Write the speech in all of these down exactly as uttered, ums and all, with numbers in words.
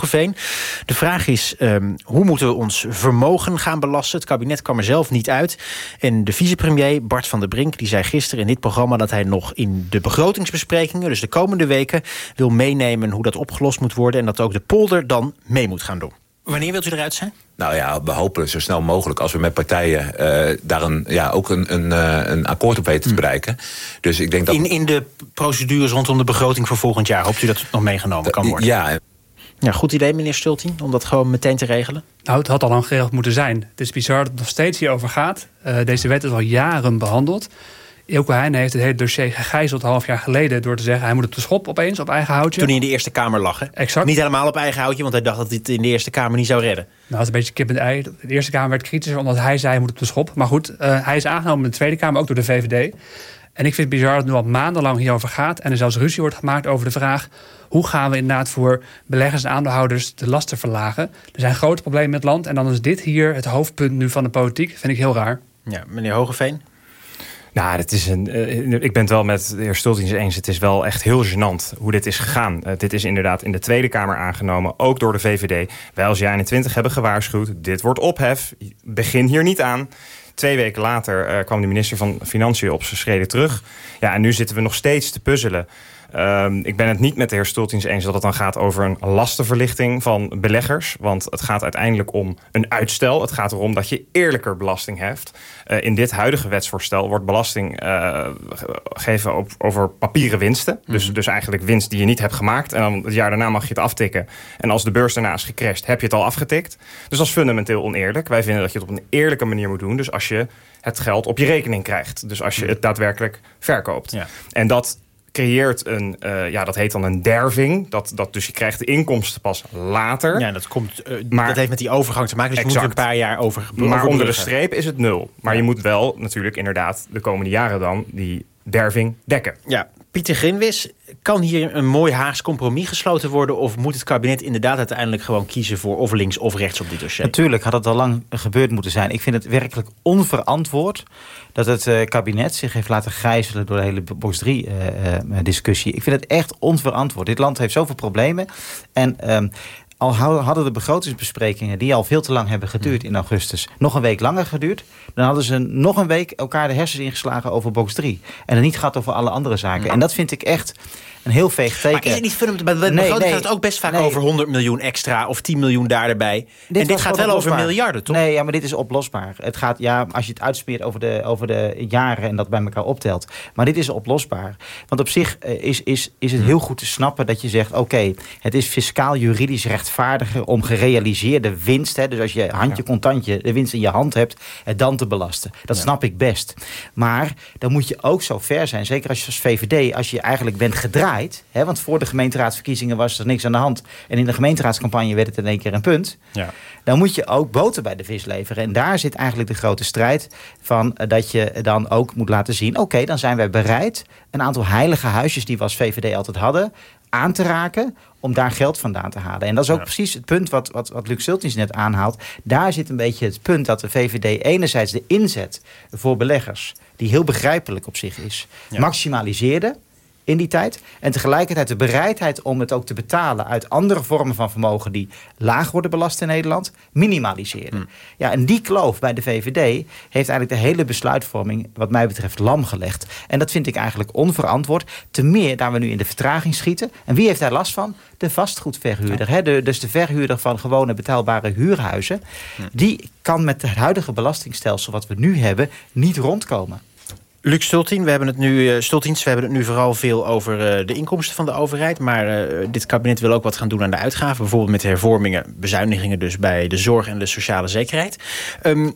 Hogeveen. De vraag is, um, hoe moeten we ons vermogen gaan belasten? Het kabinet kwam er zelf niet uit. En de vicepremier Bart van der Brink die zei gisteren in dit programma dat hij nog in de begrotingsbesprekingen, dus de komende weken, wil meenemen hoe dat opgelost moet worden en dat ook de polder dan mee moet gaan doen. Wanneer wilt u eruit zijn? Nou ja, we hopen zo snel mogelijk als we met partijen uh, daar een, ja, ook een, een, uh, een akkoord op weten te bereiken. Dus ik denk dat... In, in de procedures rondom de begroting voor volgend jaar, hoopt u dat het nog meegenomen kan worden? Uh, ja. Ja, goed idee, meneer Stultien, om dat gewoon meteen te regelen? Nou, het had al lang geregeld moeten zijn. Het is bizar dat het nog steeds hierover gaat. Uh, deze wet is al jaren behandeld. Eelco Heijnen heeft het hele dossier gegijzeld een half jaar geleden door te zeggen hij moet op de schop opeens op eigen houtje. Toen hij in de Eerste Kamer lag, hè? Exact. Niet helemaal op eigen houtje, want hij dacht dat hij het in de Eerste Kamer niet zou redden. Nou, dat is een beetje kip en ei. De Eerste Kamer werd kritischer omdat hij zei hij moet op de schop. Maar goed, uh, hij is aangenomen in de Tweede Kamer, ook door de V V D. En ik vind het bizar dat het nu al maandenlang hierover gaat en er zelfs ruzie wordt gemaakt over de vraag hoe gaan we inderdaad voor beleggers en aandeelhouders de lasten verlagen. Er zijn grote problemen met het land en dan is dit hier het hoofdpunt nu van de politiek. Vind ik heel raar. Ja, meneer Hogeveen? Nou, het is een, uh, ik ben het wel met de heer Stultien eens. Het is wel echt heel gênant hoe dit is gegaan. Uh, dit is inderdaad in de Tweede Kamer aangenomen, ook door de V V D. Wij als J eenentwintig hebben gewaarschuwd. Dit wordt ophef. Begin hier niet aan. Twee weken later uh, kwam de minister van Financiën op zijn schreden terug. Ja, en nu zitten we nog steeds te puzzelen. Um, ik ben het niet met de heer Stultien eens dat het dan gaat over een lastenverlichting van beleggers. Want het gaat uiteindelijk om een uitstel. Het gaat erom dat je eerlijker belasting heft. Uh, in dit huidige wetsvoorstel wordt belasting uh, gegeven op, over papieren winsten. Mm-hmm. Dus, dus eigenlijk winst die je niet hebt gemaakt. En dan het jaar daarna mag je het aftikken. En als de beurs daarna is gecrashed, heb je het al afgetikt. Dus dat is fundamenteel oneerlijk. Wij vinden dat je het op een eerlijke manier moet doen. Dus als je het geld op je rekening krijgt. Dus als je het daadwerkelijk verkoopt. Ja. En dat creëert een, uh, ja, dat heet dan een derving. Dat, dat, dus je krijgt de inkomsten pas later. Ja, dat, komt, uh, maar, dat heeft met die overgang te maken. Dus je moet er een paar jaar over Maar onder de streep is het nul. Maar ja. je moet wel natuurlijk inderdaad de komende jaren dan die derving dekken. Ja, Pieter Grinwis, kan hier een mooi Haags compromis gesloten worden of moet het kabinet inderdaad uiteindelijk gewoon kiezen voor of links of rechts op dit dossier? Natuurlijk had het al lang gebeurd moeten zijn. Ik vind het werkelijk onverantwoord dat het uh, kabinet zich heeft laten gijzelen door de hele box drie uh, uh, discussie. Ik vind het echt onverantwoord. Dit land heeft zoveel problemen en um, al hadden de begrotingsbesprekingen, die al veel te lang hebben geduurd in augustus, nog een week langer geduurd, dan hadden ze nog een week elkaar de hersens ingeslagen over box drie. En het niet gaat over alle andere zaken. Ja. En dat vind ik echt een heel veeg teken. Maar is het niet fundamental? Bij de begroting nee, nee, gaat het ook best vaak nee. over honderd miljoen extra of tien miljoen daar erbij. Dit en dit gaat wel oplosbaar. Over miljarden, toch? Nee, ja, maar dit is oplosbaar. Het gaat, ja, als je het uitsmeert over de, over de jaren en dat bij elkaar optelt. Maar dit is oplosbaar. Want op zich is, is, is het heel goed te snappen dat je zegt, oké, okay, het is fiscaal juridisch rechtvaardiger om gerealiseerde winst, hè, dus als je handje contantje de winst in je hand hebt, het dan te belasten. Dat ja. snap ik best. Maar dan moet je ook zo ver zijn, zeker als je als V V D, als je eigenlijk bent gedraaid. Hè, want voor de gemeenteraadsverkiezingen was er niks aan de hand. En in de gemeenteraadscampagne werd het in één keer een punt. Ja. Dan moet je ook boter bij de vis leveren. En daar zit eigenlijk de grote strijd van uh, dat je dan ook moet laten zien, oké, okay, dan zijn wij bereid een aantal heilige huisjes die we als V V D altijd hadden aan te raken om daar geld vandaan te halen. En dat is ook ja. precies het punt wat, wat, wat Luc Stultien net aanhaalt. Daar zit een beetje het punt dat de V V D enerzijds de inzet voor beleggers, die heel begrijpelijk op zich is, ja. maximaliseerde in die tijd. En tegelijkertijd de bereidheid om het ook te betalen uit andere vormen van vermogen die laag worden belast in Nederland, minimaliseren. Hmm. Ja, en die kloof bij de V V D heeft eigenlijk de hele besluitvorming wat mij betreft lam gelegd. En dat vind ik eigenlijk onverantwoord. Te meer daar we nu in de vertraging schieten. En wie heeft daar last van? De vastgoedverhuurder. Ja. Hè? De, dus de verhuurder van gewone betaalbare huurhuizen. Hmm. Die kan met het huidige belastingstelsel wat we nu hebben niet rondkomen. Luc Stultien, we hebben het nu, uh, Stultiens, we hebben het nu vooral veel over uh, de inkomsten van de overheid. Maar uh, dit kabinet wil ook wat gaan doen aan de uitgaven. Bijvoorbeeld met hervormingen, bezuinigingen dus bij de zorg en de sociale zekerheid. Um,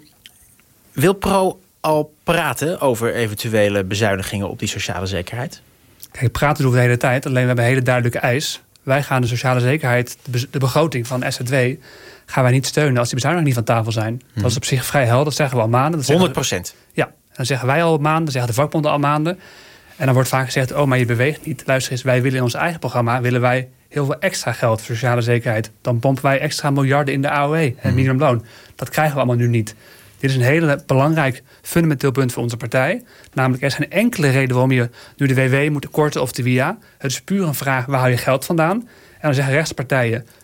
wil Pro al praten over eventuele bezuinigingen op die sociale zekerheid? Kijk, praten doen we de hele tijd. Alleen we hebben een hele duidelijke eis. Wij gaan de sociale zekerheid, de, de begroting van S Z W, gaan wij niet steunen als die bezuinigingen niet van tafel zijn. Hmm. Dat is op zich vrij helder, dat zeggen we al maanden. Dat honderd procent? Ja. Dan zeggen wij al maanden, dan zeggen de vakbonden al maanden. En dan wordt vaak gezegd, oh, maar je beweegt niet. Luister eens, wij willen in ons eigen programma willen wij heel veel extra geld voor sociale zekerheid. Dan pompen wij extra miljarden in de A O E en minimumloon. Dat krijgen we allemaal nu niet. Dit is een heel belangrijk fundamenteel punt voor onze partij. Namelijk, er zijn enkele redenen waarom je nu de W W moet korten of de W I A. Het is puur een vraag, waar haal je geld vandaan? En dan zeggen rechtspartijen,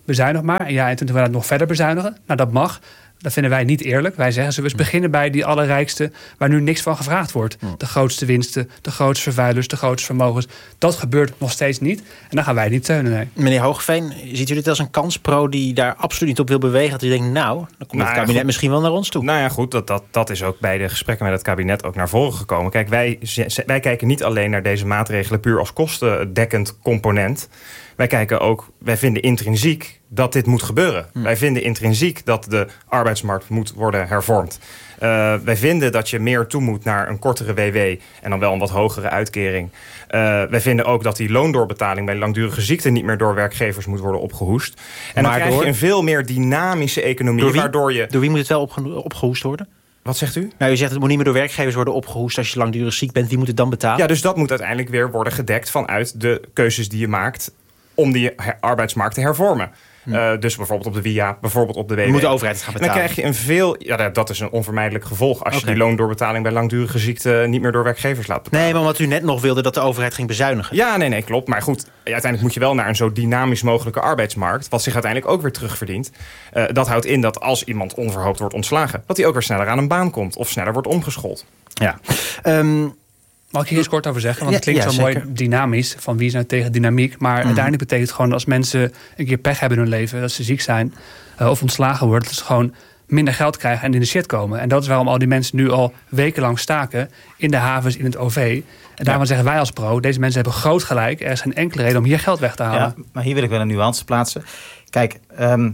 bezuinig maar. En ja, en toen we dat nog verder bezuinigen. Nou, dat mag. Dat vinden wij niet eerlijk. Wij zeggen, zullen we eens beginnen bij die allerrijkste waar nu niks van gevraagd wordt. De grootste winsten, de grootste vervuilers, de grootste vermogens. Dat gebeurt nog steeds niet. En dan gaan wij niet steunen, nee. Meneer Hoogeveen, ziet u dit als een kanspro die daar absoluut niet op wil bewegen? Dat u denkt, nou, dan komt nou, het kabinet goed. misschien wel naar ons toe. Nou ja, goed, dat, dat, dat is ook bij de gesprekken met het kabinet ook naar voren gekomen. Kijk, wij, wij kijken niet alleen naar deze maatregelen puur als kostendekkend component. Wij kijken ook, wij vinden intrinsiek dat dit moet gebeuren. Hm. Wij vinden intrinsiek dat de arbeidsmarkt moet worden hervormd. Uh, wij vinden dat je meer toe moet naar een kortere W W en dan wel een wat hogere uitkering. Uh, wij vinden ook dat die loondoorbetaling bij langdurige ziekte niet meer door werkgevers moet worden opgehoest. En maar dan krijg door... je een veel meer dynamische economie. Door wie, waardoor je... door wie moet het wel opge- opgehoest worden? Wat zegt u? Nou, u zegt het moet niet meer door werkgevers worden opgehoest als je langdurig ziek bent. Wie moet het dan betalen? Ja, dus dat moet uiteindelijk weer worden gedekt vanuit de keuzes die je maakt om die her- arbeidsmarkt te hervormen. Hm. Uh, dus bijvoorbeeld op de W I A, bijvoorbeeld op de W W. Moet de overheid het gaan betalen? En dan krijg je een veel... Ja, dat is een onvermijdelijk gevolg als okay. je die loondoorbetaling bij langdurige ziekte niet meer door werkgevers laat betalen. Nee, maar omdat u net nog wilde dat de overheid ging bezuinigen. Ja, nee, nee, klopt. Maar goed, uiteindelijk moet je wel naar een zo dynamisch mogelijke arbeidsmarkt, wat zich uiteindelijk ook weer terugverdient. Uh, dat houdt in dat als iemand onverhoopt wordt ontslagen, dat hij ook weer sneller aan een baan komt of sneller wordt omgeschoold. Ja. Um, Mag ik hier eens kort over zeggen? Want het ja, klinkt ja, zo zeker. mooi dynamisch. Van wie is nou tegen dynamiek? Maar mm. uiteindelijk betekent het gewoon als mensen een keer pech hebben in hun leven, dat ze ziek zijn uh, of ontslagen worden, dat ze gewoon minder geld krijgen en in de shit komen. En dat is waarom al die mensen nu al wekenlang staken in de havens, in het O V. En daarom ja. zeggen wij als pro, deze mensen hebben groot gelijk. Er is geen enkele reden om hier geld weg te halen. Ja, maar hier wil ik wel een nuance plaatsen. Kijk, um,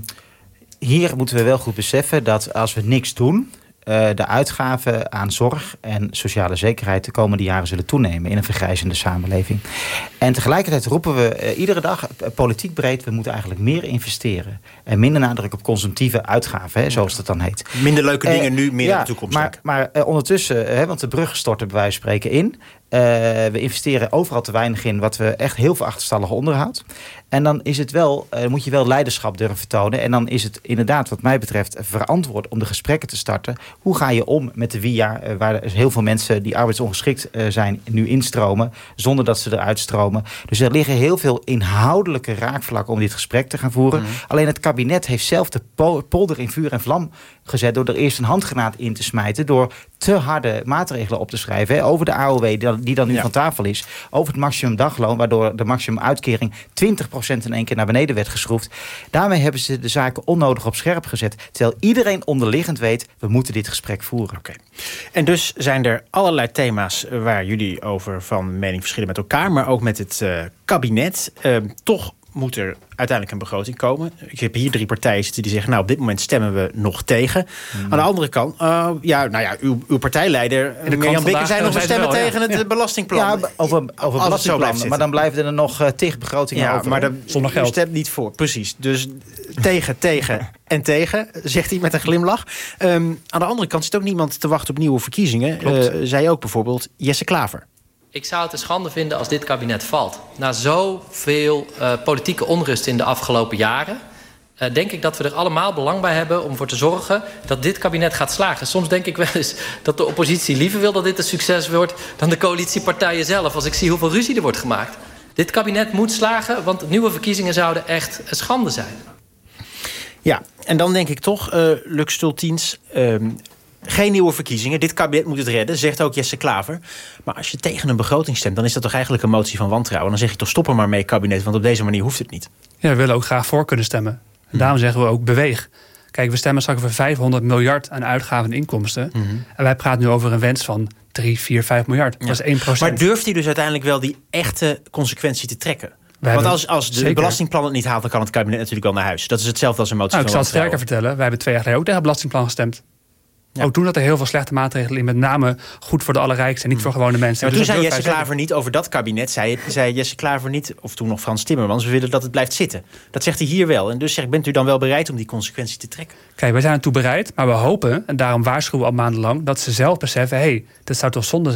hier moeten we wel goed beseffen dat als we niks doen, Uh, de uitgaven aan zorg en sociale zekerheid de komende jaren zullen toenemen in een vergrijzende samenleving. En tegelijkertijd roepen we uh, iedere dag, uh, politiek breed, we moeten eigenlijk meer investeren. En minder nadruk op consumptieve uitgaven, hè, zoals dat dan heet. Minder leuke dingen uh, nu, meer ja, in de toekomst. Maar, maar uh, ondertussen, uh, want de brug stort er bij wijze van spreken in. Uh, we investeren overal te weinig in wat we echt heel veel achterstallig onderhoud. En dan is het wel, uh, moet je wel leiderschap durven tonen. En dan is het inderdaad wat mij betreft verantwoord om de gesprekken te starten. Hoe ga je om met de W I A, uh, waar er heel veel mensen die arbeidsongeschikt uh, zijn nu instromen, zonder dat ze eruit stromen. Dus er liggen heel veel inhoudelijke raakvlakken om dit gesprek te gaan voeren. Mm. Alleen het kabinet heeft zelf de polder in vuur en vlam gezet door er eerst een handgranaat in te smijten, door te harde maatregelen op te schrijven, hè, over de A O W die dan nu ja. van tafel is, over het maximum dagloon, waardoor de maximum uitkering twintig procent in één keer naar beneden werd geschroefd. Daarmee hebben ze de zaken onnodig op scherp gezet, terwijl iedereen onderliggend weet, we moeten dit gesprek voeren. Okay. En dus zijn er allerlei thema's waar jullie over van mening verschillen met elkaar, maar ook met het uh, kabinet. Uh, toch moet er uiteindelijk een begroting komen. Ik heb hier drie partijen zitten die zeggen, nou, op dit moment stemmen we nog tegen. Hmm. Aan de andere kant, uh, ja, nou ja, uw, uw partijleider, Mirjam Bikker, zei nog we stemmen wel, tegen ja. het ja. belastingplan. Ja, over, over belastingplan, maar dan blijven er nog uh, tig begrotingen ja, over. Maar dan, zonder geld. U stemt niet voor, precies. Dus tegen, tegen en tegen, zegt hij met een glimlach. Um, aan de andere kant zit ook niemand te wachten op nieuwe verkiezingen. Uh, zei ook bijvoorbeeld Jesse Klaver. Ik zou het een schande vinden als dit kabinet valt. Na zoveel uh, politieke onrust in de afgelopen jaren, Uh, denk ik dat we er allemaal belang bij hebben om ervoor te zorgen dat dit kabinet gaat slagen. Soms denk ik wel eens dat de oppositie liever wil dat dit een succes wordt dan de coalitiepartijen zelf, als ik zie hoeveel ruzie er wordt gemaakt. Dit kabinet moet slagen, want nieuwe verkiezingen zouden echt een schande zijn. Ja, en dan denk ik toch, uh, Lux Stultiens, uh, geen nieuwe verkiezingen. Dit kabinet moet het redden, zegt ook Jesse Klaver. Maar als je tegen een begroting stemt, dan is dat toch eigenlijk een motie van wantrouwen. Dan zeg je toch, stop er maar mee, kabinet, want op deze manier hoeft het niet. Ja, we willen ook graag voor kunnen stemmen. En daarom zeggen we ook beweeg. Kijk, we stemmen straks over vijfhonderd miljard aan uitgaven en inkomsten. Mm-hmm. En wij praten nu over een wens van drie, vier, vijf miljard. Ja. Dat is één procent. Maar durft hij dus uiteindelijk wel die echte consequentie te trekken? We Want als, als de belastingplan het niet haalt, dan kan het kabinet natuurlijk wel naar huis. Dat is hetzelfde als een motie nou, van ik zal het sterker vertellen. Wij hebben twee jaar geleden ook tegen het belastingplan gestemd. Ja. Ook toen dat er heel veel slechte maatregelen in, met name goed voor de allerrijksten en niet voor gewone mensen. Ja, maar dus toen zei Jesse Klaver niet over dat kabinet, zei, zei Jesse Klaver niet, of toen nog Frans Timmermans, we willen dat het blijft zitten. Dat zegt hij hier wel. En dus zegt, bent u dan wel bereid om die consequentie te trekken? Kijk, wij zijn ertoe bereid, maar we hopen, en daarom waarschuwen we al maandenlang, dat ze zelf beseffen, hé, hey, dat zou toch zonde zijn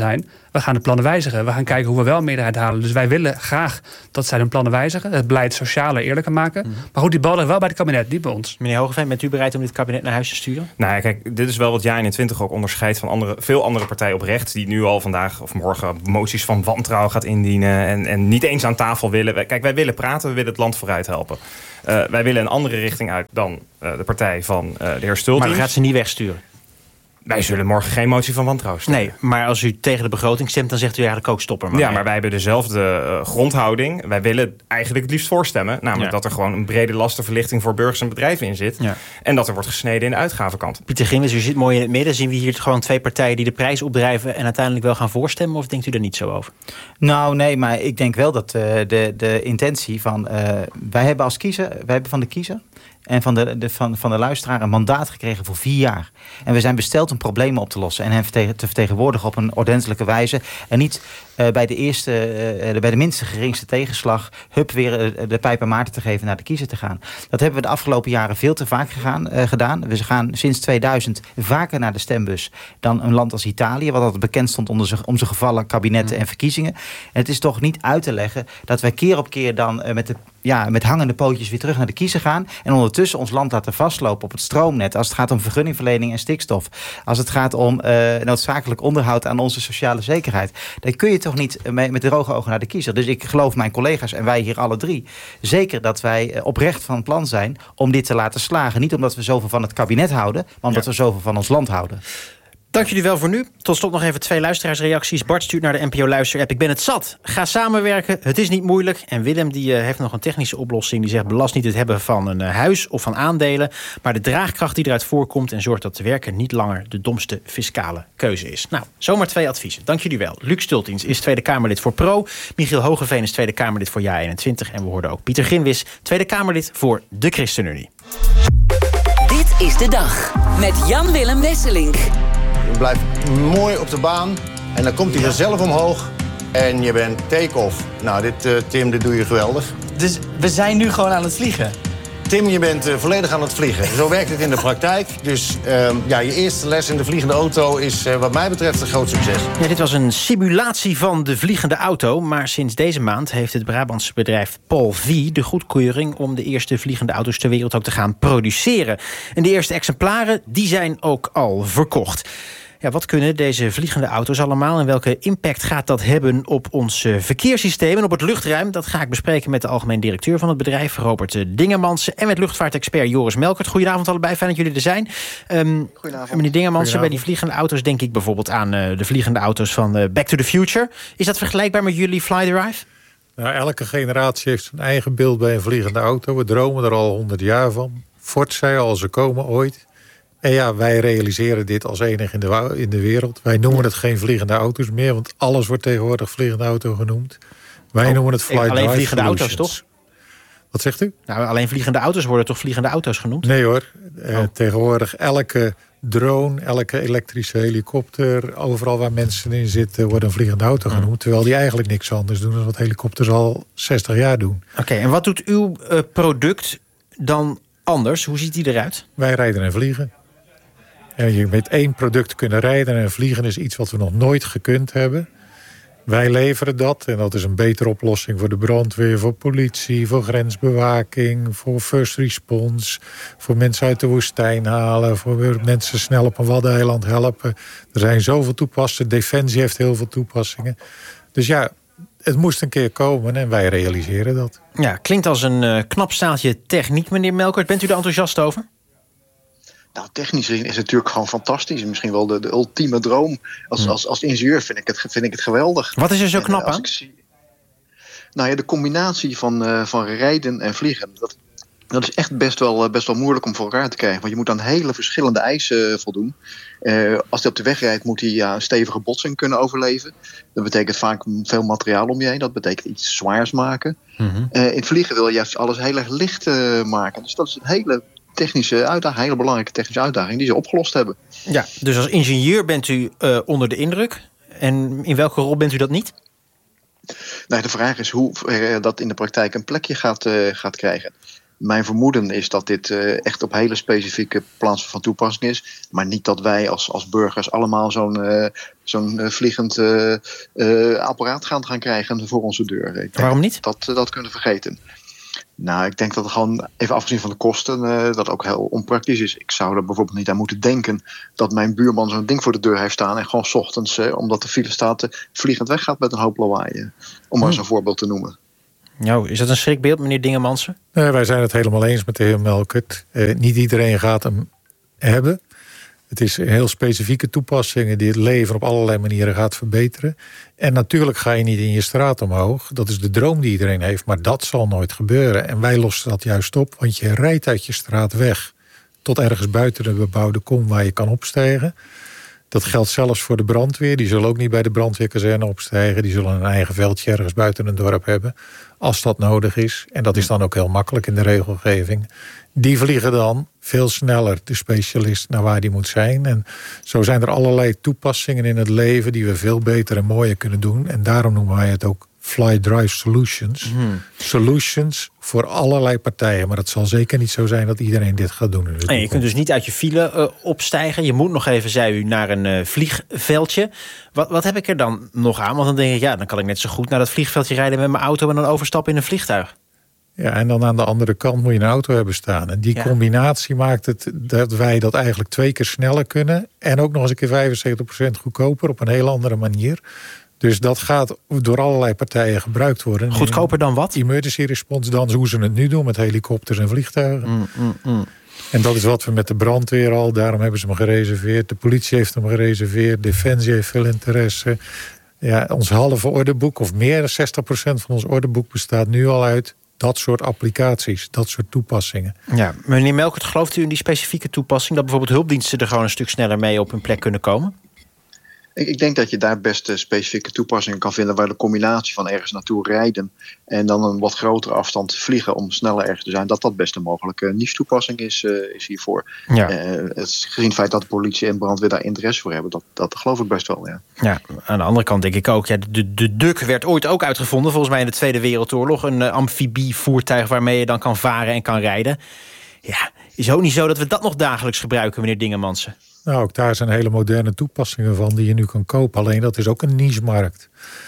we gaan de plannen wijzigen. We gaan kijken hoe we wel een meerderheid halen. Dus wij willen graag dat zij hun plannen wijzigen. Het beleid socialer, eerlijker maken. Mm. Maar goed, die bal ligt wel bij het kabinet, niet bij ons. Meneer Hogeveen, bent u bereid om dit kabinet naar huis te sturen? Nou ja, kijk, dit is wel wat J eenentwintig ook onderscheidt van andere, veel andere partijen op rechts, die nu al vandaag of morgen moties van wantrouwen gaat indienen en, en niet eens aan tafel willen. Kijk, wij willen praten, we willen het land vooruit helpen. Uh, wij willen een andere richting uit dan uh, de partij van uh, de heer Stultins. Maar dan gaat ze niet wegsturen? Wij zullen morgen geen motie van wantrouwen stellen. Nee, maar als u tegen de begroting stemt, dan zegt u eigenlijk ook stopper. Maar ja, maar wij hebben dezelfde uh, grondhouding. Wij willen eigenlijk het liefst voorstemmen. Namelijk ja. dat er gewoon een brede lastenverlichting voor burgers en bedrijven in zit. Ja. En dat er wordt gesneden in de uitgavenkant. Pieter Grimwis, u zit mooi in het midden. Zien we hier gewoon twee partijen die de prijs opdrijven en uiteindelijk wel gaan voorstemmen? Of denkt u er niet zo over? Nou, nee, maar ik denk wel dat uh, de, de intentie van... Uh, wij hebben als kiezer, wij hebben van de kiezer en van de, de, van, van de luisteraar een mandaat gekregen voor vier jaar. En we zijn besteld om problemen op te lossen en hen vertegen, te vertegenwoordigen op een ordentelijke wijze. En niet uh, bij de eerste, uh, bij de minste geringste tegenslag, hup, weer uh, de pijp aan Maarten te geven naar de kiezer te gaan. Dat hebben we de afgelopen jaren veel te vaak gegaan, uh, gedaan. We gaan sinds tweeduizend vaker naar de stembus dan een land als Italië, wat altijd bekend stond onder zijn, om zijn gevallen kabinetten en verkiezingen. En het is toch niet uit te leggen dat wij keer op keer dan uh, met de Ja, met hangende pootjes weer terug naar de kiezer gaan en ondertussen ons land laten vastlopen op het stroomnet als het gaat om vergunningverlening en stikstof. Als het gaat om uh, noodzakelijk onderhoud aan onze sociale zekerheid. Dan kun je toch niet mee, met droge ogen naar de kiezer. Dus ik geloof mijn collega's en wij hier alle drie zeker dat wij uh, oprecht van plan zijn om dit te laten slagen. Niet omdat we zoveel van het kabinet houden, maar omdat ja. we zoveel van ons land houden. Dank jullie wel voor nu. Tot slot nog even twee luisteraarsreacties. Bart stuurt naar de N P O Luister-app. Ik ben het zat. Ga samenwerken. Het is niet moeilijk. En Willem die uh, heeft nog een technische oplossing. Die zegt belast niet het hebben van een uh, huis of van aandelen, maar de draagkracht die eruit voorkomt en zorgt dat te werken niet langer de domste fiscale keuze is. Nou, zomaar twee adviezen. Dank jullie wel. Luc Stultins is Tweede Kamerlid voor Pro. Michiel Hogeveen is Tweede Kamerlid voor J eenentwintig. En we hoorden ook Pieter Grimwis, Tweede Kamerlid voor de ChristenUnie. Dit is de dag met Jan-Willem Wesselink. Je blijft mooi op de baan en dan komt hij vanzelf omhoog en je bent take-off. Nou, dit, uh, Tim, dit doe je geweldig. Dus we zijn nu gewoon aan het vliegen? Tim, je bent uh, volledig aan het vliegen. Zo werkt het in de praktijk. Dus uh, ja, je eerste les in de vliegende auto is uh, wat mij betreft een groot succes. Ja, dit was een simulatie van de vliegende auto. Maar sinds deze maand heeft het Brabantse bedrijf Paul V de goedkeuring om de eerste vliegende auto's ter wereld ook te gaan produceren. En de eerste exemplaren die zijn ook al verkocht. Ja, wat kunnen deze vliegende auto's allemaal en welke impact gaat dat hebben op ons verkeerssysteem en op het luchtruim? Dat ga ik bespreken met de algemeen directeur van het bedrijf, Robert Dingemansen, en met luchtvaartexpert Joris Melkert. Goedenavond allebei, fijn dat jullie er zijn. Um, Goedenavond. Meneer Dingemansen, bij die vliegende auto's denk ik bijvoorbeeld aan uh, de vliegende auto's van uh, Back to the Future. Is dat vergelijkbaar met jullie Fly the Drive? Nou, elke generatie heeft zijn eigen beeld bij een vliegende auto. We dromen er al honderd jaar van. Ford zei al, ze komen ooit. En ja, wij realiseren dit als enige in de, in de wereld. Wij noemen het geen vliegende auto's meer, want alles wordt tegenwoordig vliegende auto genoemd. Wij oh, noemen het Fly Drive Alleen vliegende Solutions. auto's, toch? Wat zegt u? Nou, alleen vliegende auto's worden toch vliegende auto's genoemd? Nee hoor. Oh. Eh, tegenwoordig elke drone, elke elektrische helikopter, overal waar mensen in zitten, wordt een vliegende auto genoemd. Mm. Terwijl die eigenlijk niks anders doen dan wat helikopters al zestig jaar doen. Oké, okay, en wat doet uw uh, product dan anders? Hoe ziet die eruit? Wij rijden en vliegen. En je met één product kunnen rijden en vliegen is iets wat we nog nooit gekund hebben. Wij leveren dat en dat is een betere oplossing voor de brandweer, voor politie, voor grensbewaking, voor first response, voor mensen uit de woestijn halen, voor mensen snel op een waddeneiland helpen. Er zijn zoveel toepassingen. Defensie heeft heel veel toepassingen. Dus ja, het moest een keer komen en wij realiseren dat. Ja, klinkt als een uh, knap staaltje techniek, meneer Melkert. Bent u er enthousiast over? Nou, technisch gezien is het natuurlijk gewoon fantastisch. Misschien wel de, de ultieme droom. Als, hmm. als, als ingenieur vind ik, het, vind ik het geweldig. Wat is er zo knap en, aan? Zie, nou ja, de combinatie van, uh, van rijden en vliegen. Dat, dat is echt best wel, best wel moeilijk om voor elkaar te krijgen. Want je moet aan hele verschillende eisen uh, voldoen. Uh, als hij op de weg rijdt, moet hij ja, een stevige botsing kunnen overleven. Dat betekent vaak veel materiaal om je heen. Dat betekent iets zwaars maken. Mm-hmm. Uh, in het vliegen wil je juist alles heel erg licht uh, maken. Dus dat is een hele technische uitdaging, een hele belangrijke technische uitdaging die ze opgelost hebben. Ja, dus als ingenieur bent u uh, onder de indruk. En in welke rol bent u dat niet? Nou, de vraag is hoe uh, dat in de praktijk een plekje gaat, uh, gaat krijgen. Mijn vermoeden is dat dit uh, echt op hele specifieke plaatsen van toepassing is. Maar niet dat wij als, als burgers allemaal zo'n, uh, zo'n uh, vliegend uh, uh, apparaat gaan, gaan krijgen voor onze deur. Waarom niet? Dat uh, dat kunnen vergeten. Nou, ik denk dat het gewoon, even afgezien van de kosten, uh, dat ook heel onpraktisch is. Ik zou er bijvoorbeeld niet aan moeten denken dat mijn buurman zo'n ding voor de deur heeft staan en gewoon 's ochtends, uh, omdat de file staat, uh, vliegend weggaat met een hoop lawaai. Uh, om maar eens een voorbeeld te noemen. Nou, is dat een schrikbeeld, meneer Dingemansen? Nee, wij zijn het helemaal eens met de heer Melkert. Uh, niet iedereen gaat hem hebben. Het is heel specifieke toepassingen die het leven op allerlei manieren gaat verbeteren. En natuurlijk ga je niet in je straat omhoog. Dat is de droom die iedereen heeft, maar dat zal nooit gebeuren. En wij lossen dat juist op, want je rijdt uit je straat weg tot ergens buiten de bebouwde kom waar je kan opstijgen. Dat geldt zelfs voor de brandweer. Die zullen ook niet bij de brandweerkazerne opstijgen. Die zullen een eigen veldje ergens buiten een dorp hebben, als dat nodig is. En dat is dan ook heel makkelijk in de regelgeving. Die vliegen dan veel sneller de specialist naar waar die moet zijn. En zo zijn er allerlei toepassingen in het leven die we veel beter en mooier kunnen doen. En daarom noemen wij het ook Fly Drive Solutions. Hmm. Solutions voor allerlei partijen. Maar het zal zeker niet zo zijn dat iedereen dit gaat doen. En je kunt dus niet uit je file uh, opstijgen. Je moet nog even, zei u, naar een uh, vliegveldje. Wat, wat heb ik er dan nog aan? Want dan denk ik, ja, dan kan ik net zo goed naar dat vliegveldje rijden met mijn auto en dan overstappen in een vliegtuig. Ja, en dan aan de andere kant moet je een auto hebben staan. En die ja. combinatie maakt het dat wij dat eigenlijk twee keer sneller kunnen. En ook nog eens een keer vijfenzeventig procent goedkoper op een heel andere manier. Dus dat gaat door allerlei partijen gebruikt worden. Goedkoper dan wat? Emergency response, dan hoe ze het nu doen met helikopters en vliegtuigen. Mm, mm, mm. En dat is wat we met de brandweer al, daarom hebben ze hem gereserveerd. De politie heeft hem gereserveerd, Defensie heeft veel interesse. Ja, ons halve ordeboek, of meer dan zestig procent van ons ordeboek bestaat nu al uit dat soort applicaties, dat soort toepassingen. Ja, meneer Melkert, gelooft u in die specifieke toepassing dat bijvoorbeeld hulpdiensten er gewoon een stuk sneller mee op hun plek kunnen komen? Ik, ik denk dat je daar best specifieke toepassingen kan vinden waar de combinatie van ergens naartoe rijden en dan een wat grotere afstand vliegen om sneller ergens te zijn, dat dat best een mogelijke niche toepassing is, uh, is hiervoor. Ja. Uh, het, gezien het feit dat de politie en brandweer daar interesse voor hebben, dat, dat geloof ik best wel, ja. Ja, aan de andere kant denk ik ook, ja, de, de Duk werd ooit ook uitgevonden, volgens mij in de Tweede Wereldoorlog, een uh, amfibievoertuig waarmee je dan kan varen en kan rijden. Ja, is ook niet zo dat we dat nog dagelijks gebruiken, meneer Dingemansen. Nou, ook daar zijn hele moderne toepassingen van die je nu kan kopen. Alleen dat is ook een niche-markt.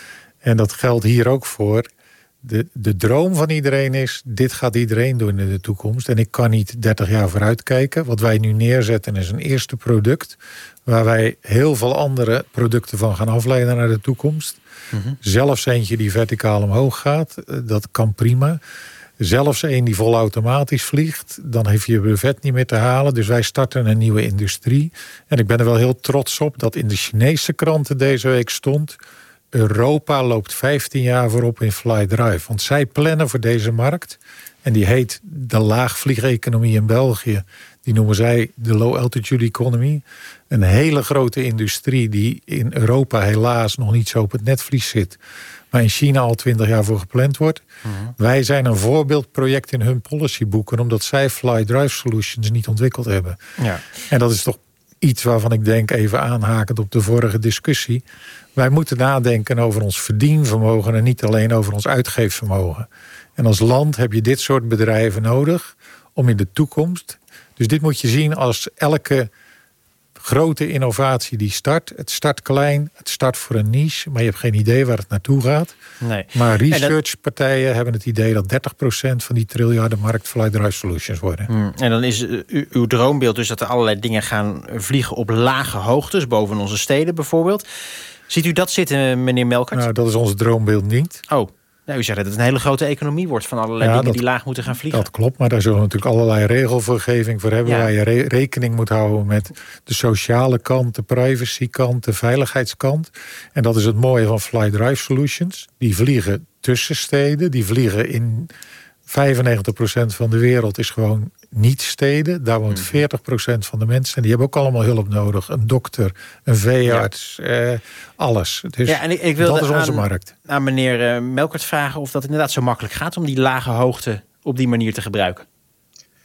En dat geldt hier ook voor. De, de droom van iedereen is, dit gaat iedereen doen in de toekomst. En ik kan niet dertig jaar vooruit kijken. Wat wij nu neerzetten is een eerste product, waar wij heel veel andere producten van gaan afleiden naar de toekomst. Mm-hmm. Zelfs eentje die verticaal omhoog gaat, dat kan prima. Zelfs een die volautomatisch vliegt, dan heeft je brevet niet meer te halen. Dus wij starten een nieuwe industrie. En ik ben er wel heel trots op dat in de Chinese kranten deze week stond: Europa loopt vijftien jaar voorop in Fly Drive. Want zij plannen voor deze markt. En die heet de laagvliegeconomie in België. Die noemen zij de low altitude economy. Een hele grote industrie die in Europa helaas nog niet zo op het netvlies zit, maar in China al twintig jaar voor gepland wordt. Uh-huh. Wij zijn een voorbeeldproject in hun policyboeken, omdat zij Fly Drive Solutions niet ontwikkeld hebben. Ja. En dat is toch iets waarvan ik denk, even aanhakend op de vorige discussie, wij moeten nadenken over ons verdienvermogen en niet alleen over ons uitgeefvermogen. En als land heb je dit soort bedrijven nodig om in de toekomst. Dus dit moet je zien als elke grote innovatie die start. Het start klein, het start voor een niche, maar je hebt geen idee waar het naartoe gaat. Nee. Maar researchpartijen dat hebben het idee dat dertig procent van die triljardenmarkt Fly Drive Solutions worden. Hmm. En dan is uh, uw droombeeld dus dat er allerlei dingen gaan vliegen op lage hoogtes, boven onze steden bijvoorbeeld. Ziet u dat zitten, meneer Melkert? Nou, dat is ons droombeeld niet. Oh. Nou, u zegt dat het een hele grote economie wordt van allerlei ja, dingen dat, die laag moeten gaan vliegen. Dat klopt, maar daar zullen we natuurlijk allerlei regelvergeving voor hebben. Ja. Waar je re- rekening moet houden met de sociale kant, de privacykant, de veiligheidskant. En dat is het mooie van Fly Drive Solutions. Die vliegen tussen steden, die vliegen in vijfennegentig procent van de wereld is gewoon niet steden. Daar woont veertig procent van de mensen. En die hebben ook allemaal hulp nodig. Een dokter, een veearts, ja. eh, alles. Dus ja, en ik, ik dat is onze aan, markt. Aan meneer uh, Melkert vragen of dat inderdaad zo makkelijk gaat om die lage hoogte op die manier te gebruiken.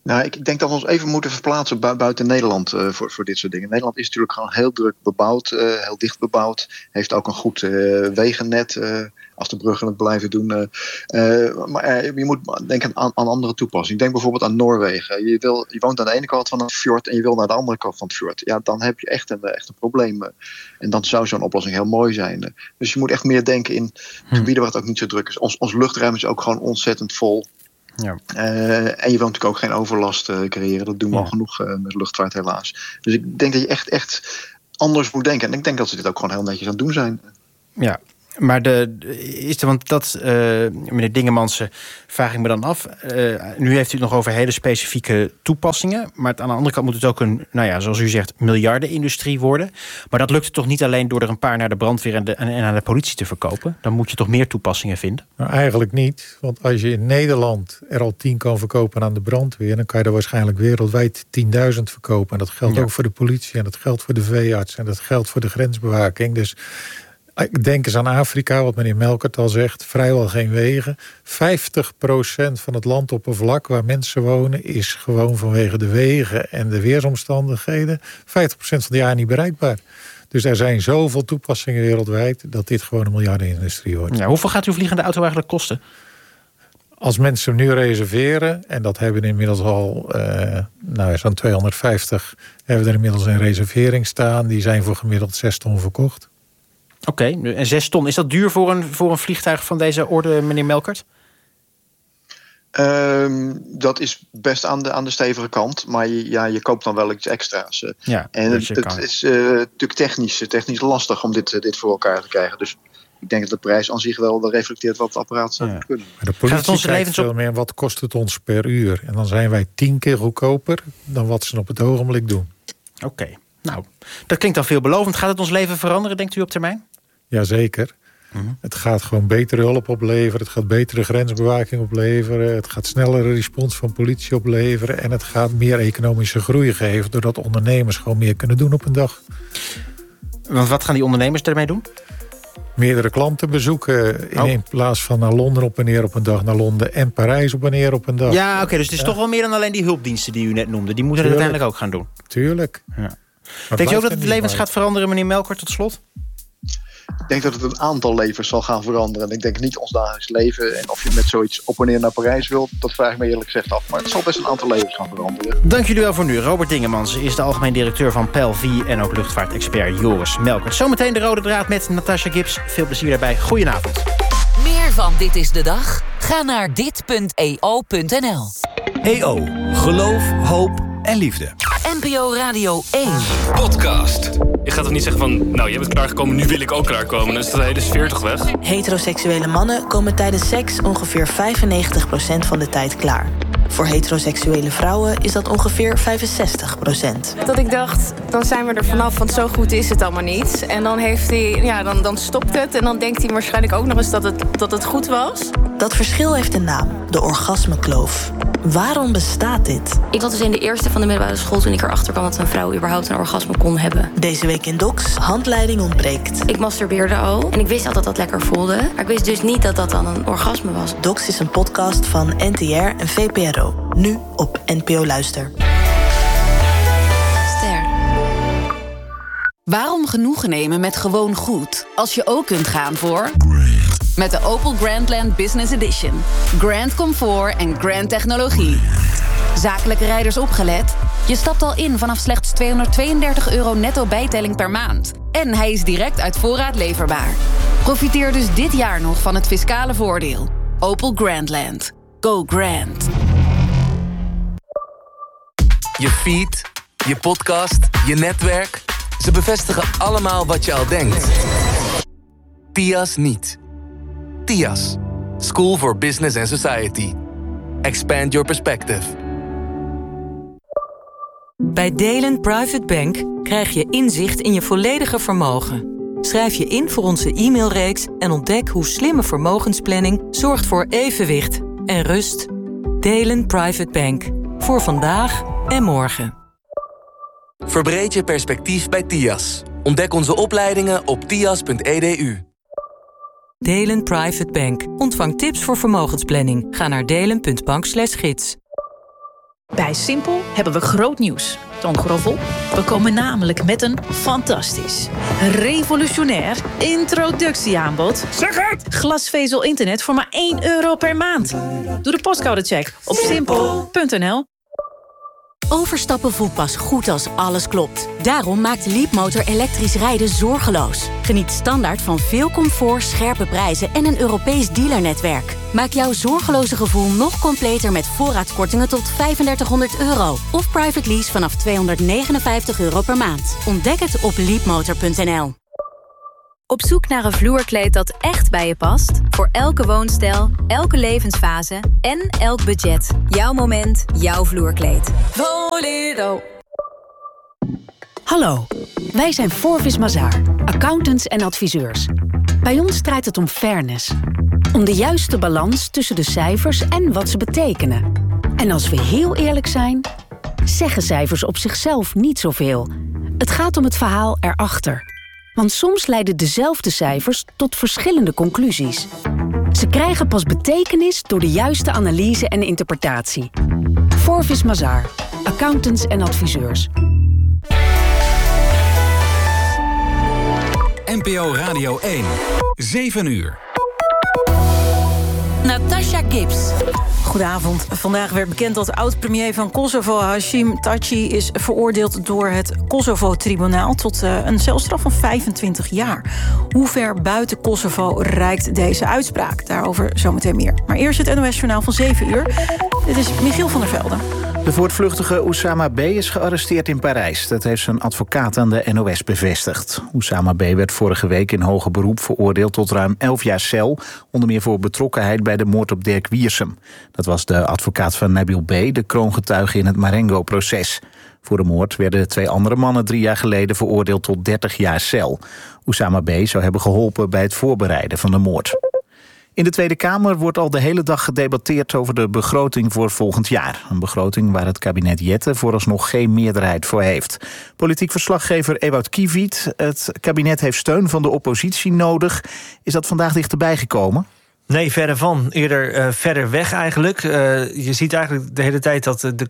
Nou, ik denk dat we ons even moeten verplaatsen bu- buiten Nederland uh, voor, voor dit soort dingen. Nederland is natuurlijk gewoon heel druk bebouwd, uh, heel dicht bebouwd. Heeft ook een goed uh, wegennet, uh, als de bruggen het blijven doen. Uh, uh, maar uh, je moet denken aan, aan andere toepassingen. Denk bijvoorbeeld aan Noorwegen. Je, wil, je woont aan de ene kant van het fjord en je wil naar de andere kant van het fjord. Ja, dan heb je echt een, echt een probleem. En dan zou zo'n oplossing heel mooi zijn. Dus je moet echt meer denken in gebieden waar het ook niet zo druk is. Ons, ons luchtruim is ook gewoon ontzettend vol. Ja. Uh, en je wilt natuurlijk ook geen overlast uh, creëren. Dat doen we ja. al genoeg uh, met luchtvaart helaas. Dus ik denk dat je echt, echt anders moet denken. En ik denk dat ze dit ook gewoon heel netjes aan het doen zijn. Ja, maar de, is er, want dat, uh, meneer Dingemans, vraag ik me dan af. Uh, nu heeft u het nog over hele specifieke toepassingen. Maar aan de andere kant moet het ook een, nou ja, zoals u zegt, miljardenindustrie worden. Maar dat lukt het toch niet alleen door er een paar naar de brandweer en, de, en aan de politie te verkopen? Dan moet je toch meer toepassingen vinden? Nou, eigenlijk niet. Want als je in Nederland er al tien kan verkopen aan de brandweer, dan kan je er waarschijnlijk wereldwijd tienduizend verkopen. En dat geldt ja. ook voor de politie en dat geldt voor de veearts en dat geldt voor de grensbewaking. Dus ik denk eens aan Afrika, wat meneer Melkert al zegt. Vrijwel geen wegen. vijftig procent van het landoppervlak waar mensen wonen is gewoon vanwege de wegen en de weersomstandigheden vijftig procent van het jaar niet bereikbaar. Dus er zijn zoveel toepassingen wereldwijd dat dit gewoon een miljardenindustrie wordt. Ja, hoeveel gaat uw vliegende auto eigenlijk kosten? Als mensen nu reserveren, en dat hebben we inmiddels al uh, nou, zo'n tweehonderdvijftig, hebben we er inmiddels in reservering staan. Die zijn voor gemiddeld zes ton verkocht. Oké, okay, en zes ton. Is dat duur voor een, voor een vliegtuig van deze orde, meneer Melkert? Um, dat is best aan de, aan de stevige kant. Maar je, ja, je koopt dan wel iets extra's. Ja, en het, het is uh, natuurlijk technisch, technisch lastig om dit, dit voor elkaar te krijgen. Dus ik denk dat de prijs aan zich wel reflecteert wat het apparaat zou ja. kunnen. Maar de politie kijkt veel meer wat kost het ons per uur. En dan zijn wij tien keer goedkoper dan wat ze op het ogenblik doen. Oké, okay. Nou, dat klinkt dan veelbelovend. Gaat het ons leven veranderen, denkt u, op termijn? Jazeker. Mm-hmm. Het gaat gewoon betere hulp opleveren. Het gaat betere grensbewaking opleveren. Het gaat snellere respons van politie opleveren. En het gaat meer economische groei geven, doordat ondernemers gewoon meer kunnen doen op een dag. Want wat gaan die ondernemers daarmee doen? Meerdere klanten bezoeken. In, oh. in plaats van naar Londen op en neer op een dag, naar Londen en Parijs op en neer op een dag. Ja, oké. Okay, dus het is ja. toch wel meer dan alleen die hulpdiensten die u net noemde. Die moeten Tuurlijk. het uiteindelijk ook gaan doen. Tuurlijk. Ja. Denkt u ook dat het levens gaat veranderen, meneer Melkert, tot slot? Ik denk dat het een aantal levens zal gaan veranderen. En ik denk niet ons dagelijks leven. En of je met zoiets op en neer naar Parijs wilt, dat vraag ik me eerlijk gezegd af. Maar het zal best een aantal levens gaan veranderen. Dank jullie wel voor nu. Robert Dingemans is de algemeen directeur van P E L V en ook luchtvaartexpert Joris Melkert. Zometeen de rode draad met Natasha Gibbs. Veel plezier daarbij. Goedenavond. Meer van Dit is de Dag? Ga naar dit punt e o punt n l. E O. Geloof, hoop en liefde. N P O Radio één. Podcast. Je gaat toch niet zeggen van, nou, je bent klaargekomen, nu wil ik ook klaarkomen. Dan is de hele sfeer toch weg? Heteroseksuele mannen komen tijdens seks ongeveer vijfennegentig procent van de tijd klaar. Voor heteroseksuele vrouwen is dat ongeveer vijfenzestig procent. Dat ik dacht, dan zijn we er vanaf, want zo goed is het allemaal niet. En dan, heeft hij, ja, dan, dan stopt het en dan denkt hij waarschijnlijk ook nog eens dat het, dat het goed was. Dat verschil heeft een naam, de orgasmekloof. Waarom bestaat dit? Ik was dus in de eerste van de middelbare school toen ik erachter kwam dat een vrouw überhaupt een orgasme kon hebben. Deze week in Docs, handleiding ontbreekt. Ik masturbeerde al en ik wist al dat dat lekker voelde. Maar ik wist dus niet dat dat dan een orgasme was. Docs is een podcast van N T R en V P R O. Nu op N P O Luister. Ster. Waarom genoegen nemen met gewoon goed, als je ook kunt gaan voor... Met de Opel Grandland Business Edition. Grand comfort en grand technologie. Zakelijke rijders opgelet. Je stapt al in vanaf slechts tweehonderdtweeëndertig euro netto bijtelling per maand. En hij is direct uit voorraad leverbaar. Profiteer dus dit jaar nog van het fiscale voordeel. Opel Grandland. Go grand. Je feed, je podcast, je netwerk. Ze bevestigen allemaal wat je al denkt. T I A S niet. T I A S. School for Business and Society. Expand your perspective. Bij Delen Private Bank krijg je inzicht in je volledige vermogen. Schrijf je in voor onze e-mailreeks en ontdek hoe slimme vermogensplanning zorgt voor evenwicht en rust. Delen Private Bank. Voor vandaag en morgen. Verbreed je perspectief bij T I A S. Ontdek onze opleidingen op tias punt e d u. Delen Private Bank. Ontvang tips voor vermogensplanning. Ga naar delen punt bank slash gids. Bij Simpel hebben we groot nieuws. Toon Groffel, we komen namelijk met een fantastisch, revolutionair introductieaanbod. Zeg het! Glasvezel internet voor maar één euro per maand. Doe de postcodecheck op simpel punt n l. Overstappen voelt pas goed als alles klopt. Daarom maakt Leapmotor elektrisch rijden zorgeloos. Geniet standaard van veel comfort, scherpe prijzen en een Europees dealernetwerk. Maak jouw zorgeloze gevoel nog completer met voorraadkortingen tot vijfendertighonderd euro. Of private lease vanaf tweehonderdnegenenvijftig euro per maand. Ontdek het op leapmotor punt n l. Op zoek naar een vloerkleed dat echt bij je past? Voor elke woonstijl, elke levensfase en elk budget. Jouw moment, jouw vloerkleed. Voledo. Hallo, wij zijn Forvis Mazars, accountants en adviseurs. Bij ons draait het om fairness. Om de juiste balans tussen de cijfers en wat ze betekenen. En als we heel eerlijk zijn, zeggen cijfers op zichzelf niet zoveel. Het gaat om het verhaal erachter. Want soms leiden dezelfde cijfers tot verschillende conclusies. Ze krijgen pas betekenis door de juiste analyse en interpretatie. Forvis Mazars, accountants en adviseurs. N P O Radio één, zeven uur. Natasha Gibbs. Goedenavond. Vandaag werd bekend dat oud-premier van Kosovo Hashim Thaçi is veroordeeld door het Kosovo-tribunaal tot uh, een celstraf van vijfentwintig jaar. Hoe ver buiten Kosovo reikt deze uitspraak? Daarover zometeen meer. Maar eerst het N O S-journaal van zeven uur. Dit is Michiel van der Velde. De voortvluchtige Oussama B. is gearresteerd in Parijs. Dat heeft zijn advocaat aan de N O S bevestigd. Oussama B. werd vorige week in hoger beroep veroordeeld tot ruim elf jaar cel, onder meer voor betrokkenheid bij de moord op Dirk Wiersum. Dat was de advocaat van Nabil B., de kroongetuige in het Marengo-proces. Voor de moord werden twee andere mannen drie jaar geleden veroordeeld tot dertig jaar cel. Oussama B. zou hebben geholpen bij het voorbereiden van de moord. In de Tweede Kamer wordt al de hele dag gedebatteerd over de begroting voor volgend jaar. Een begroting waar het kabinet Jette vooralsnog geen meerderheid voor heeft. Politiek verslaggever Ewout Kiviet. Het kabinet heeft steun van de oppositie nodig. Is dat vandaag dichterbij gekomen? Nee, verre van. Eerder uh, verder weg eigenlijk. Uh, je ziet eigenlijk de hele tijd dat de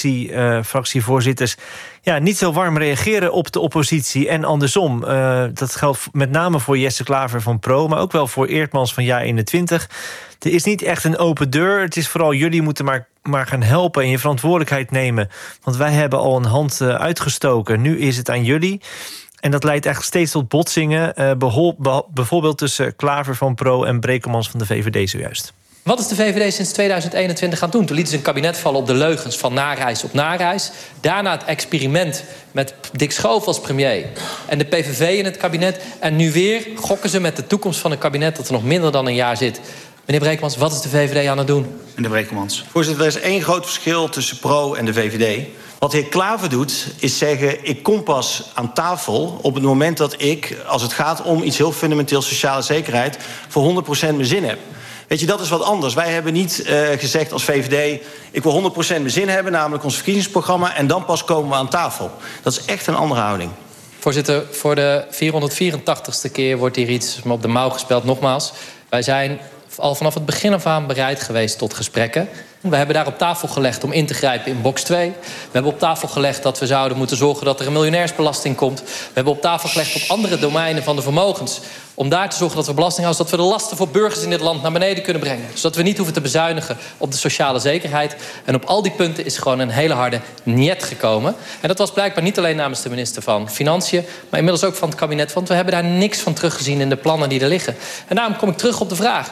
coalitie-fractievoorzitters... Uh, ja, niet zo warm reageren op de oppositie en andersom. Uh, dat geldt met name voor Jesse Klaver van Pro... maar ook wel voor Eertmans van Ja eenentwintig. Er is niet echt een open deur. Het is vooral jullie moeten maar, maar gaan helpen en je verantwoordelijkheid nemen. Want wij hebben al een hand uh, uitgestoken. Nu is het aan jullie. En dat leidt eigenlijk steeds tot botsingen. Uh, behol, be, bijvoorbeeld tussen Klaver van Pro en Brekelmans van de V V D zojuist. Wat is de V V D sinds tweeduizend eenentwintig gaan doen? Toen lieten ze een kabinet vallen op de leugens van nareis op nareis. Daarna het experiment met Dick Schoof als premier en de P V V in het kabinet. En nu weer gokken ze met de toekomst van een kabinet dat er nog minder dan een jaar zit. Meneer Brekelmans, wat is de V V D aan het doen? Meneer Brekelmans. Voorzitter, er is één groot verschil tussen Pro en de V V D. Wat de heer Klaver doet, is zeggen... ik kom pas aan tafel op het moment dat ik... als het gaat om iets heel fundamenteels sociale zekerheid... voor honderd procent mijn zin heb. Weet je, dat is wat anders. Wij hebben niet uh, gezegd als V V D... ik wil honderd procent mijn zin hebben, namelijk ons verkiezingsprogramma... en dan pas komen we aan tafel. Dat is echt een andere houding. Voorzitter, voor de vierhonderdvierentachtigste keer wordt hier iets op de mouw gespeld. Nogmaals, wij zijn al vanaf het begin af aan bereid geweest tot gesprekken. We hebben daar op tafel gelegd om in te grijpen in box twee. We hebben op tafel gelegd dat we zouden moeten zorgen dat er een miljonairsbelasting komt. We hebben op tafel gelegd op andere domeinen van de vermogens... om daar te zorgen dat we belasting houden... zodat we de lasten voor burgers in dit land naar beneden kunnen brengen. Zodat we niet hoeven te bezuinigen op de sociale zekerheid. En op al die punten is gewoon een hele harde niet gekomen. En dat was blijkbaar niet alleen namens de minister van Financiën... maar inmiddels ook van het kabinet. Want we hebben daar niks van teruggezien in de plannen die er liggen. En daarom kom ik terug op de vraag.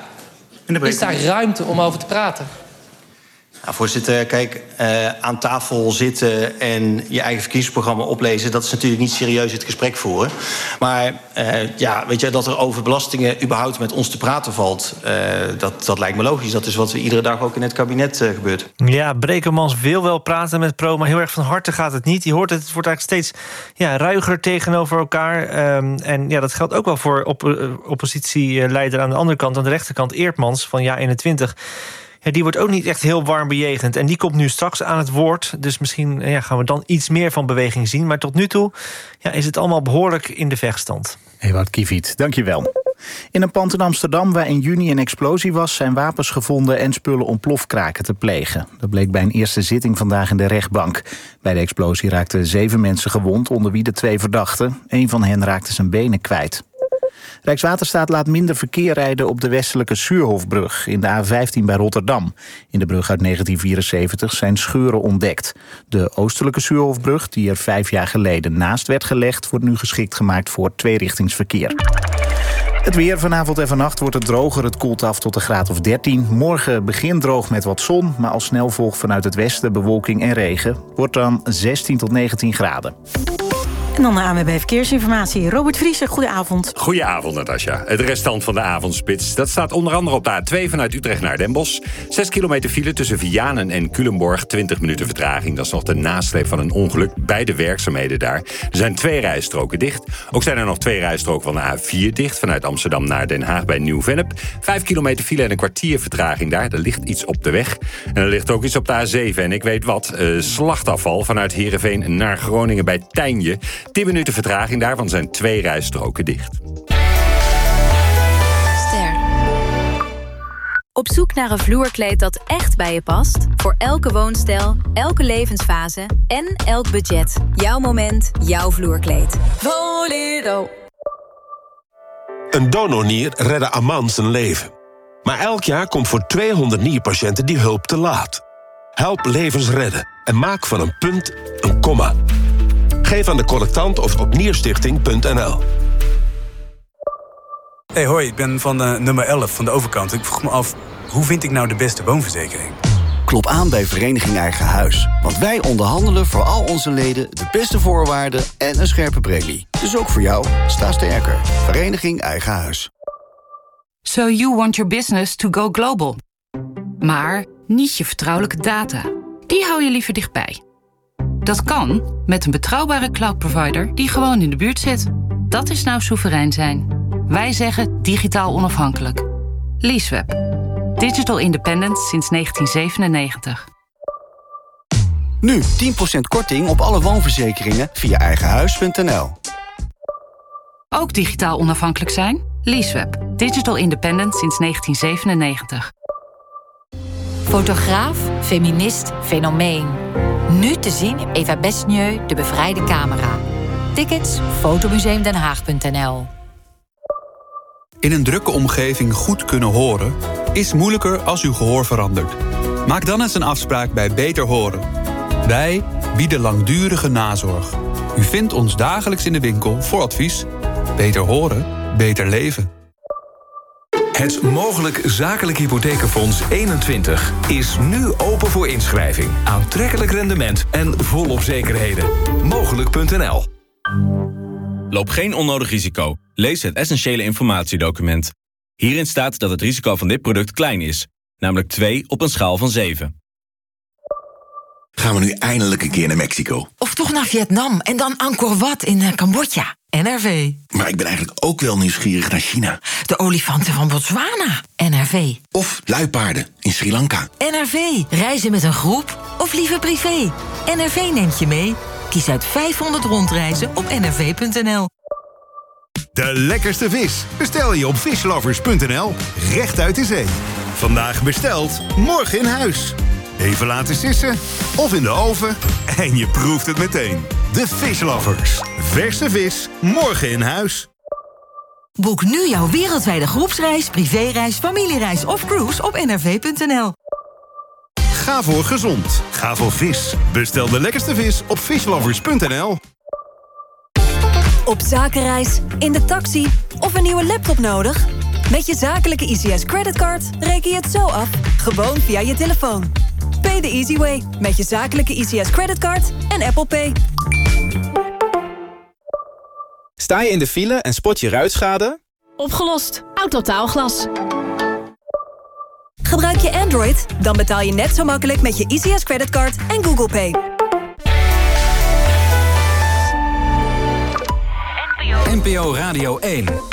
Is daar ruimte om over te praten? Nou, voorzitter, kijk, uh, aan tafel zitten en je eigen verkiezingsprogramma oplezen... dat is natuurlijk niet serieus het gesprek voeren. Maar uh, ja, weet je, dat er over belastingen überhaupt met ons te praten valt... Uh, dat, dat lijkt me logisch. Dat is wat we iedere dag ook in het kabinet uh, gebeurt. Ja, Brekelmans wil wel praten met Pro, maar heel erg van harte gaat het niet. Je hoort het, het wordt eigenlijk steeds ja, ruiger tegenover elkaar. Um, en ja, dat geldt ook wel voor op, uh, oppositieleider aan de andere kant... aan de rechterkant, Eertmans van Ja eenentwintig... Ja, die wordt ook niet echt heel warm bejegend. En die komt nu straks aan het woord. Dus misschien ja, gaan we dan iets meer van beweging zien. Maar tot nu toe ja, is het allemaal behoorlijk in de vechtstand. Ewout Kiviet, dank je wel. In een pand in Amsterdam waar in juni een explosie was, zijn wapens gevonden en spullen om plofkraken te plegen. Dat bleek bij een eerste zitting vandaag in de rechtbank. Bij de explosie raakten zeven mensen gewond, onder wie de twee verdachten. Een van hen raakte zijn benen kwijt. Rijkswaterstaat laat minder verkeer rijden op de westelijke Suurhofbrug in de A vijftien bij Rotterdam. In de brug uit negentien vierenzeventig zijn scheuren ontdekt. De oostelijke Suurhofbrug, die er vijf jaar geleden naast werd gelegd, wordt nu geschikt gemaakt voor tweerichtingsverkeer. Het weer vanavond en vannacht wordt het droger. Het koelt af tot een graad of dertien. Morgen begint droog met wat zon, maar al snel volgt vanuit het westen bewolking en regen. Wordt dan zestien tot negentien graden. En dan de A N W B Verkeersinformatie. Robert Vriezer, goedenavond. Goedenavond, Natasja. Het restant van de avondspits. Dat staat onder andere op de A twee vanuit Utrecht naar Den Bosch. Zes kilometer file tussen Vianen en Culemborg. twintig minuten vertraging. Dat is nog de nasleep van een ongeluk bij de werkzaamheden daar. Er zijn twee rijstroken dicht. Ook zijn er nog twee rijstroken van de A vier dicht. Vanuit Amsterdam naar Den Haag bij Nieuw-Vennep. Vijf kilometer file en een kwartier vertraging daar. Er ligt iets op de weg. En er ligt ook iets op de A zeven. En ik weet wat, uh, slachtafval vanuit Heerenveen naar Groningen bij Tijnje. tien minuten vertraging, daarvan zijn twee rijstroken dicht. Ster. Op zoek naar een vloerkleed dat echt bij je past? Voor elke woonstijl, elke levensfase en elk budget. Jouw moment, jouw vloerkleed. Voledo. Een donornier redde Aman zijn leven. Maar elk jaar komt voor tweehonderd nierpatiënten die hulp te laat. Help levens redden en maak van een punt een komma. Geef aan de collectant of op nierstichting punt n l. Hey, hoi, ik ben van uh, nummer elf van de overkant. Ik vroeg me af, hoe vind ik nou de beste woonverzekering? Klop aan bij Vereniging Eigen Huis. Want wij onderhandelen voor al onze leden de beste voorwaarden en een scherpe premie. Dus ook voor jou, sta sterker. Vereniging Eigen Huis. So you want your business to go global. Maar niet je vertrouwelijke data. Die hou je liever dichtbij. Dat kan met een betrouwbare cloud provider die gewoon in de buurt zit. Dat is nou soeverein zijn. Wij zeggen digitaal onafhankelijk. Leaseweb. Digital independent sinds negentien zevenennegentig. Nu tien procent korting op alle woonverzekeringen via eigenhuis punt n l. Ook digitaal onafhankelijk zijn? Leaseweb. Digital independent sinds negentien zevenennegentig. Fotograaf, feminist, fenomeen. Nu te zien in Eva Besnieu, De Bevrijde Camera. Tickets, fotomuseumdenhaag punt n l. In een drukke omgeving goed kunnen horen is moeilijker als uw gehoor verandert. Maak dan eens een afspraak bij Beter Horen. Wij bieden langdurige nazorg. U vindt ons dagelijks in de winkel voor advies. Beter horen, beter leven. Het Mogelijk Zakelijk Hypothekenfonds eenentwintig is nu open voor inschrijving. Aantrekkelijk rendement en volop zekerheden. Mogelijk punt n l. Loop geen onnodig risico. Lees het essentiële informatiedocument. Hierin staat dat het risico van dit product klein is. Namelijk twee op een schaal van zeven. Gaan we nu eindelijk een keer naar Mexico? Of toch naar Vietnam en dan Angkor Wat in uh, Cambodja. N R V. Maar ik ben eigenlijk ook wel nieuwsgierig naar China. De olifanten van Botswana. N R V. Of luipaarden in Sri Lanka. N R V. Reizen met een groep of liever privé. N R V neemt je mee. Kies uit vijfhonderd rondreizen op n r v punt n l. De lekkerste vis bestel je op fishlovers punt n l. Recht uit de zee. Vandaag besteld, morgen in huis. Even laten sissen of in de oven en je proeft het meteen. De Fishlovers. Verse vis, morgen in huis. Boek nu jouw wereldwijde groepsreis, privéreis, familiereis of cruise op n r v punt n l. Ga voor gezond. Ga voor vis. Bestel de lekkerste vis op fishlovers punt n l. Op zakenreis, in de taxi of een nieuwe laptop nodig? Met je zakelijke I C S creditcard reken je het zo af, gewoon via je telefoon. Pay the easy way met je zakelijke I C S creditcard en Apple Pay. Sta je in de file en spot je ruitschade? Opgelost. Autotaalglas. Gebruik je Android? Dan betaal je net zo makkelijk met je I C S creditcard en Google Pay. N P O Radio één.